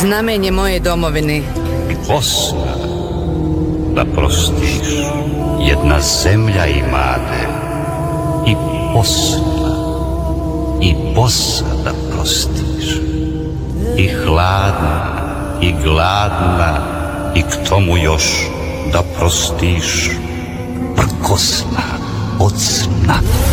znamenje moje domovine. Bosna, da prostiš, jedna zemlja imate, i Bosna, i bosa da prostiš, i hladna, i gladna, i k tomu još da prostiš, prkosna od sna.